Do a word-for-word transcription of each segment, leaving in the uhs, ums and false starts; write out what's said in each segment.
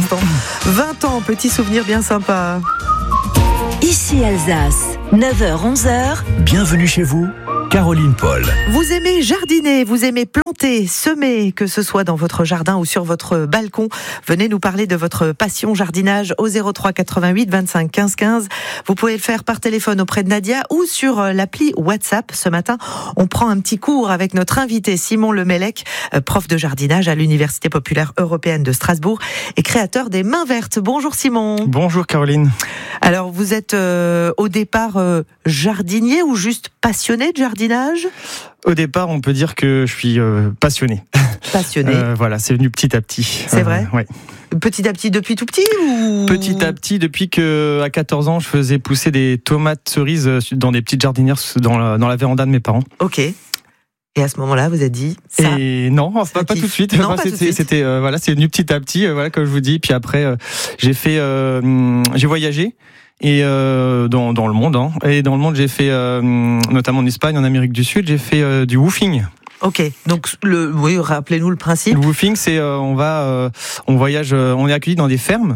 instant. vingt ans, petit souvenir bien sympa. Ici Alsace, neuf heures onze heures. Bienvenue chez vous, Caroline Paul. Vous aimez jardiner, vous aimez planter, semer, que ce soit dans votre jardin ou sur votre balcon. Venez nous parler de votre passion jardinage au zéro trois quatre-vingt-huit vingt-cinq quinze quinze. Vous pouvez le faire par téléphone auprès de Nadia ou sur l'appli WhatsApp. Ce matin, on prend un petit cours avec notre invité Simon Lemellec, prof de jardinage à l'Université populaire européenne de Strasbourg et créateur des Mains Vertes. Bonjour Simon. Bonjour Caroline. Alors vous êtes euh, au départ euh, jardinier ou juste passionné de jardinage ? Au départ, on peut dire que je suis euh, passionné. Passionné. Euh, voilà, c'est venu petit à petit. C'est euh, vrai ? Oui. Petit à petit, depuis tout petit ou... Petit à petit, depuis que à quatorze ans, je faisais pousser des tomates cerises dans des petites jardinières dans la, dans la véranda de mes parents. Ok. Et à ce moment-là, vous avez dit ça. Et non, pas, pas tout de suite. Non, enfin, pas c'était, tout de suite. c'était euh, voilà, c'est venu petit à petit, euh, voilà, comme je vous dis. Puis après, euh, j'ai fait, euh, j'ai voyagé. Et euh, dans, dans le monde, hein. Et dans le monde, j'ai fait, euh, notamment en Espagne, en Amérique du Sud, j'ai fait euh, du woofing. Ok, donc le, oui, rappelez-nous le principe. Le woofing, c'est euh, on va, euh, on voyage, euh, on est accueilli dans des fermes.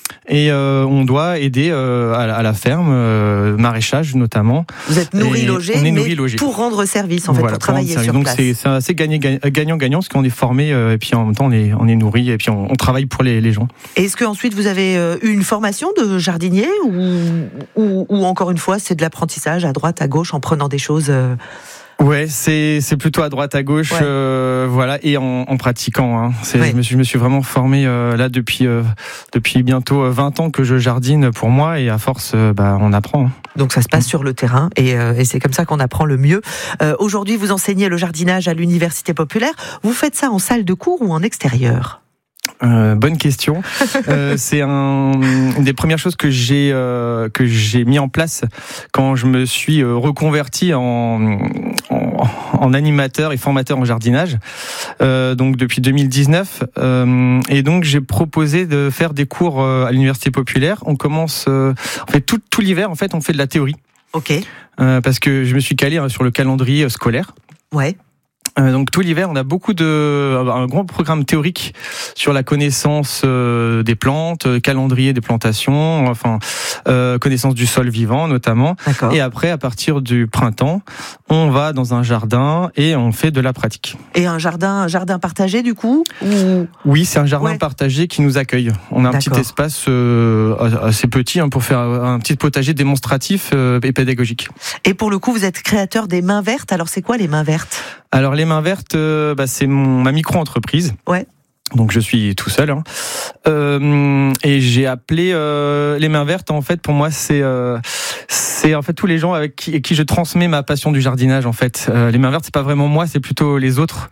Et euh, on doit aider euh, à, la, à la ferme, euh, maraîchage notamment. Vous êtes nourri, logé, on est mais nourri, logé. pour rendre service, en fait, voilà, pour travailler pour sur Donc place. c'est, c'est assez gagnant-gagnant, parce qu'on est formé, euh, et puis en même temps on est, on est nourri, et puis on, on travaille pour les, les gens. Et est-ce qu'ensuite vous avez euh, eu une formation de jardinier, ou, ou, ou encore une fois c'est de l'apprentissage à droite, à gauche, en prenant des choses euh... Ouais, c'est c'est plutôt à droite à gauche, ouais. euh, voilà, et en, en pratiquant. Hein. C'est, ouais. je me suis je me suis vraiment formé euh, là depuis euh, depuis bientôt vingt ans que je jardine pour moi, et à force, euh, bah on apprend. Hein. Donc ça se passe sur le terrain, et, euh, et c'est comme ça qu'on apprend le mieux. Euh, aujourd'hui, vous enseignez le jardinage à l'Université populaire. Vous faites ça en salle de cours ou en extérieur ? Euh, bonne question. euh, c'est un, une des premières choses que j'ai euh, que j'ai mis en place quand je me suis euh, reconverti en, en, en animateur et formateur en jardinage. Euh, donc depuis deux mille dix-neuf, euh, et donc j'ai proposé de faire des cours euh, à l'Université populaire. On commence, euh, en fait tout tout l'hiver en fait on fait de la théorie. Ok. Euh, parce que je me suis calé hein, sur le calendrier scolaire. Ouais. Donc tout l'hiver, on a beaucoup de un grand programme théorique sur la connaissance euh, des plantes, calendrier des plantations, enfin euh, connaissance du sol vivant notamment. D'accord. Et après, à partir du printemps, on va dans un jardin et on fait de la pratique. Et un jardin, un jardin partagé du coup ou... Oui, c'est un jardin ouais. partagé qui nous accueille. On a un D'accord. petit espace euh, assez petit hein, pour faire un petit potager démonstratif euh, et pédagogique. Et pour le coup, vous êtes créateur des Mains Vertes. Alors c'est quoi les Mains Vertes ? Alors les Mains Vertes, euh, bah, c'est mon, ma micro-entreprise. Ouais. Donc je suis tout seul. Hein. Euh, et j'ai appelé euh, les Mains Vertes. En fait, pour moi, c'est euh, c'est en fait tous les gens avec qui, avec qui je transmets ma passion du jardinage. En fait, euh, les Mains Vertes, c'est pas vraiment moi, c'est plutôt les autres.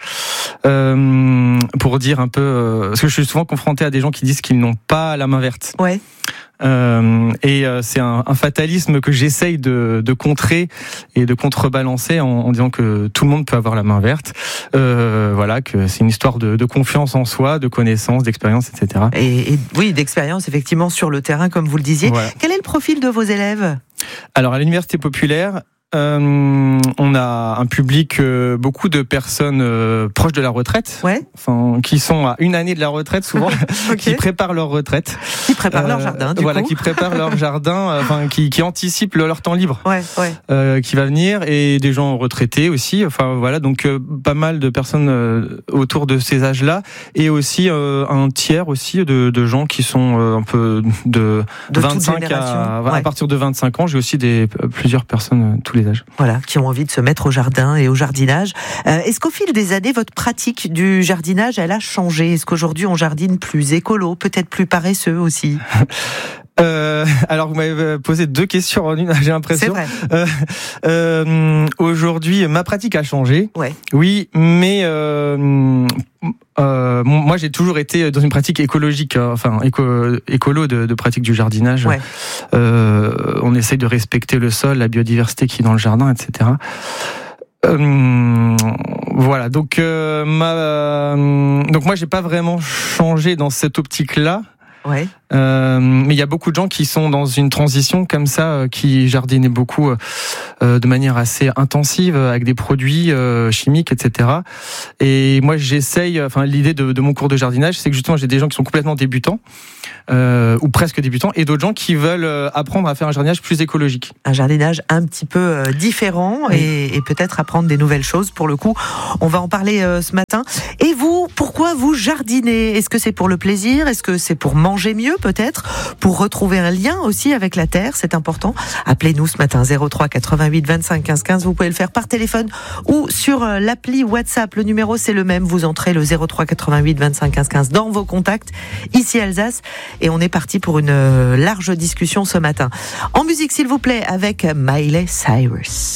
Euh, pour dire un peu, euh, parce que je suis souvent confronté à des gens qui disent qu'ils n'ont pas la main verte. Ouais. Euh, et euh, c'est un, un fatalisme que j'essaye de, de contrer et de contrebalancer en, en disant que tout le monde peut avoir la main verte. Euh, voilà, que c'est une histoire de, de confiance en soi, de connaissance, d'expérience, et cetera. Et, et oui, d'expérience effectivement sur le terrain, comme vous le disiez. Voilà. Quel est le profil de vos élèves ? Alors à l'Université populaire, Euh, on a un public, euh, beaucoup de personnes euh, proches de la retraite, ouais. enfin, qui sont à une année de la retraite souvent, okay. qui préparent leur retraite, qui préparent euh, leur jardin, du voilà, coup. qui préparent leur jardin, enfin, euh, qui, qui anticipent leur temps libre, ouais, ouais. Euh, qui va venir, et des gens retraités aussi, enfin voilà, donc euh, pas mal de personnes euh, autour de ces âges-là, et aussi euh, un tiers aussi de, de gens qui sont euh, un peu de, de vingt-cinq à, ouais. à partir de vingt-cinq ans. J'ai aussi des plusieurs personnes euh, tous les âges. Voilà, qui ont envie de se mettre au jardin et au jardinage. Euh, est-ce qu'au fil des années, votre pratique du jardinage, elle a changé ? Est-ce qu'aujourd'hui, on jardine plus écolo, peut-être plus paresseux aussi ? Euh, alors vous m'avez posé deux questions en une, j'ai l'impression. C'est vrai. Euh, euh, aujourd'hui, ma pratique a changé. Ouais. Oui, mais euh, euh, moi j'ai toujours été dans une pratique écologique, enfin éco, écolo de, de pratique du jardinage. Ouais. Euh, on essaye de respecter le sol, la biodiversité qui est dans le jardin, et cetera. Euh, voilà, donc euh, ma, euh, donc moi j'ai pas vraiment changé dans cette optique-là. Ouais. Euh, mais il y a beaucoup de gens qui sont dans une transition comme ça, euh, qui jardinent beaucoup euh, de manière assez intensive, avec des produits euh, chimiques, et cetera. Et moi, j'essaye. Enfin, l'idée de, de mon cours de jardinage, c'est que justement, j'ai des gens qui sont complètement débutants, euh, ou presque débutants, et d'autres gens qui veulent apprendre à faire un jardinage plus écologique. Un jardinage un petit peu euh, différent, oui. et, et peut-être apprendre des nouvelles choses. Pour le coup, on va en parler euh, ce matin. Et vous, pourquoi vous jardinez ? Est-ce que c'est pour le plaisir ? Est-ce que c'est pour manger mieux ? Peut-être pour retrouver un lien aussi avec la terre, c'est important. Appelez-nous ce matin zéro trois quatre-vingt-huit vingt-cinq quinze quinze. Vous pouvez le faire par téléphone ou sur l'appli WhatsApp. Le numéro c'est le même. Vous entrez le zéro trois quatre-vingt-huit vingt-cinq quinze quinze dans vos contacts ici Alsace et on est parti pour une large discussion ce matin. En musique s'il vous plaît avec Miley Cyrus.